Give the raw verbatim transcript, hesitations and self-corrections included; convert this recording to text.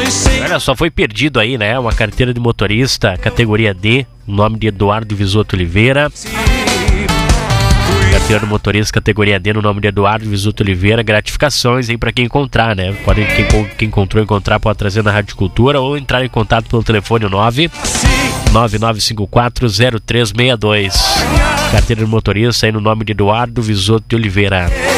Olha só, foi perdido aí, né? Uma carteira de motorista, categoria D, o nome de Eduardo Visoto Oliveira. Carteira de motorista, categoria D, no nome de Eduardo Visoto Oliveira. Gratificações aí pra quem encontrar, né? Pode, quem, quem encontrou, encontrar, pode trazer na Rádio Cultura ou entrar em contato pelo telefone nove nove nove cinco quatro zero três seis dois. Carteira de motorista aí no nome de Eduardo Visoto Oliveira.